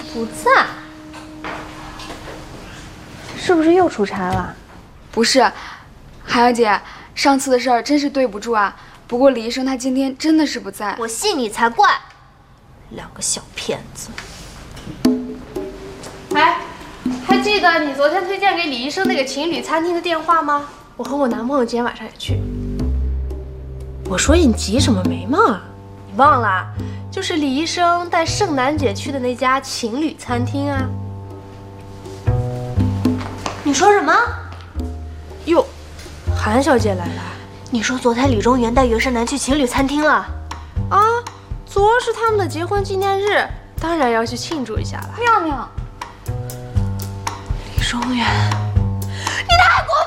不在，是不是又出差了？ 不是，海洋姐，上次的事儿真是对不住啊。不过李医生他今天真的是不在。 我信你才怪！两个小骗子。 哎，还记得你昨天推荐给李医生那个情侣餐厅的电话吗？我和我男朋友今天晚上也去。我说你急什么眉毛啊？你忘了？就是李医生带盛楠姐去的那家情侣餐厅啊。 你说什么？ 哟，韩小姐来了。 你说昨天李中原带袁胜男去情侣餐厅了？ 啊，昨儿是他们的结婚纪念日，当然要去庆祝一下了。 妙妙， 李中原，你太过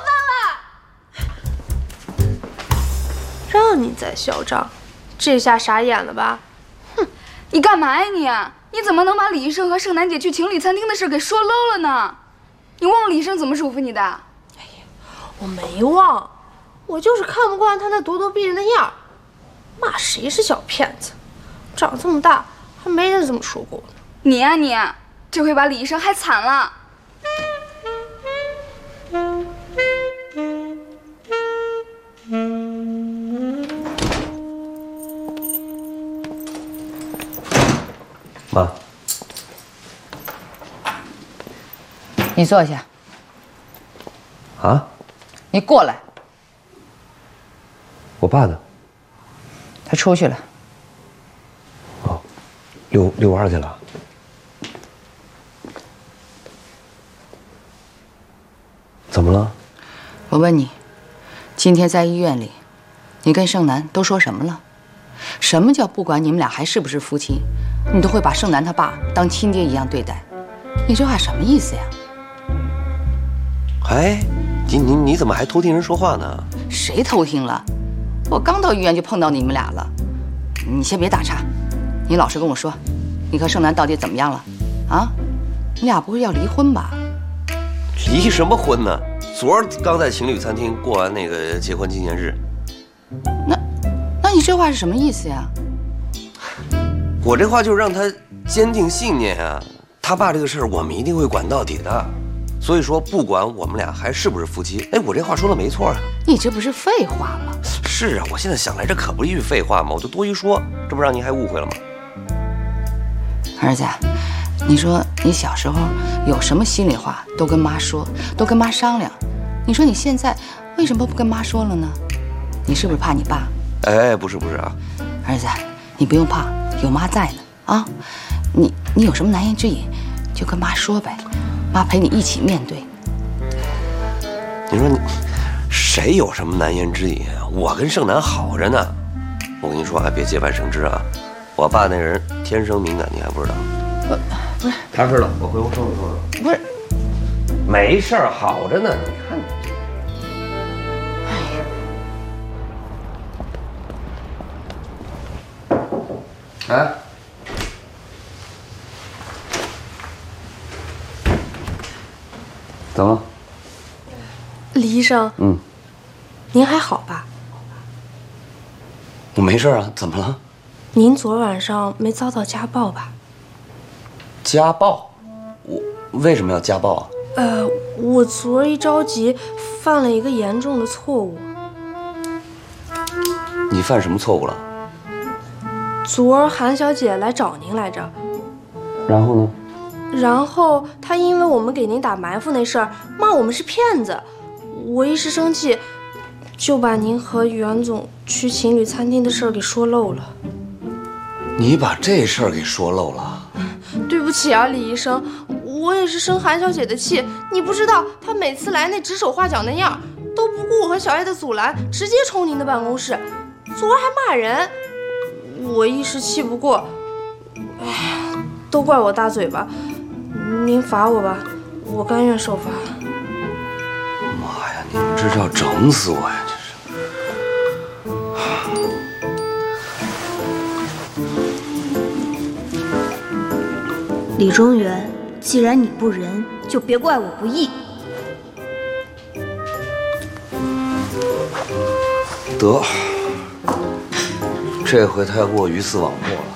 分了！让你再嚣张，这下傻眼了吧？ 哼，你干嘛呀你？你怎么能把李医生和盛楠姐去情侣餐厅的事给说漏了呢？你忘了李医生怎么嘱咐你的？ 哎呀，我没忘。我就是看不惯他那咄咄逼人的样儿，骂谁是小骗子，长这么大还没人这么说过呢。 你呀你，这回把李医生害惨了。 妈， 你坐下。 啊？ 你过来。 我爸呢？ 他出去了。 哦，遛弯去了。怎么了？ 我问你，今天在医院里，你跟盛楠都说什么了？什么叫不管你们俩还是不是夫妻，你都会把盛楠他爸当亲爹一样对待？你这话什么意思呀？ 哎，你怎么还偷听人说话呢？ 谁偷听了？我刚到医院就碰到你们俩了。你先别打岔，你老实跟我说，你和盛楠到底怎么样了？啊，你俩不会要离婚吧？ 离什么婚呢？昨儿刚在情侣餐厅过完那个结婚纪念日。 那你这话是什么意思呀？ 我这话就是让他坚定信念啊！他爸这个事儿我们一定会管到底的。所以说，不管我们俩还是不是夫妻，哎，我这话说的没错啊。 你这不是废话吗？ 是啊，我现在想来，这可不是一句废话嘛，我就多一说，这不让您还误会了吗？ 儿子，你说你小时候有什么心里话都跟妈说，都跟妈商量。你说你现在为什么不跟妈说了呢？你是不是怕你爸？ 哎，不是啊， 儿子，你不用怕，有妈在呢啊！你有什么难言之隐，就跟妈说呗，妈陪你一起面对。 你说你谁有什么难言之隐啊？我跟盛楠好着呢。我跟你说，还别节外生枝啊！我爸那人天生敏感，你还不知道？ 不是， 他知道，我回屋收拾收拾。 不是， 没事儿，好着呢。你看你。哎，怎么了？ 李医生，您还好吧？ 我没事啊，怎么了？ 您昨晚上没遭到家暴吧？ 家暴？我为什么要家暴啊？ 我昨儿一着急犯了一个严重的错误。 你犯什么错误了？ 昨儿韩小姐来找您来着， 然后呢？ 然后她因为我们给您打埋伏那事儿骂我们是骗子，我一时生气，就把您和袁总去情侣餐厅的事儿给说漏了。 你把这事儿给说漏了？ 对不起啊，李医生，我也是生韩小姐的气。你不知道，她每次来那指手画脚那样，都不顾我和小叶的阻拦，直接冲您的办公室，昨儿还骂人。我一时气不过，哎，都怪我大嘴巴，您罚我吧，我甘愿受罚。 妈呀，你们这是要整死我呀！这是。 李中原，既然你不仁，就别怪我不义。 得，这回他要给我鱼死网破了。